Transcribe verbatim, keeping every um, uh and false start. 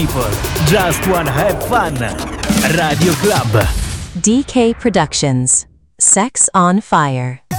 people just wanna have fun. Radio Club. D K Productions. Sex on Fire.